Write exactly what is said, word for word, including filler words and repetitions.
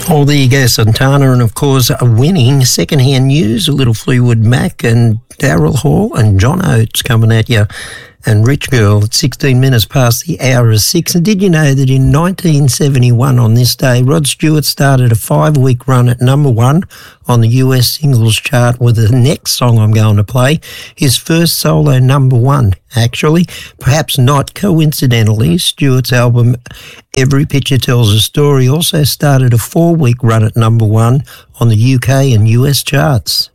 Oh, there you go, Santana, and of course, a winning second-hand news, a little Fleetwood Mac and Daryl Hall and John Oates coming at you. And Rich Girl at sixteen minutes past the hour of six. And did you know that in nineteen seventy-one on this day, Rod Stewart started a five-week run at number one on the U S singles chart with the next song I'm going to play, his first solo number one, actually. Perhaps not coincidentally, Stewart's album Every Picture Tells a Story also started a four-week run at number one on the U K and U S charts.